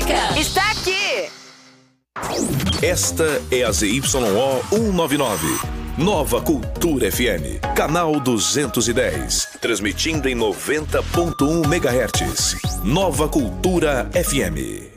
música está aqui. Esta é a ZYO 199. Nova Cultura FM, canal 210, transmitindo em 90.1 MHz. Nova Cultura FM.